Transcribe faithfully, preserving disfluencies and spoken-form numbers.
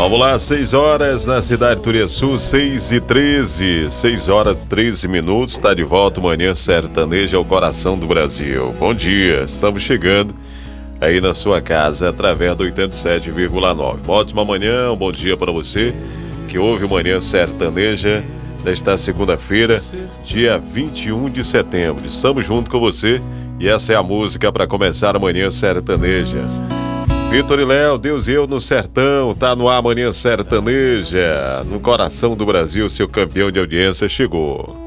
Vamos lá, seis horas na cidade de Turiaçu, seis e treze, seis horas e treze minutos, está de volta o Manhã Sertaneja ao coração do Brasil. Bom dia, estamos chegando aí na sua casa através do oitenta e sete vírgula nove. Uma ótima manhã, um bom dia para você que ouve o Manhã Sertaneja desta segunda-feira, dia vinte e um de setembro. Estamos junto com você e essa é a música para começar a Manhã Sertaneja. Vitor e Léo, Deus e eu no sertão, tá no ar Manhã Sertaneja, no coração do Brasil, seu campeão de audiência chegou.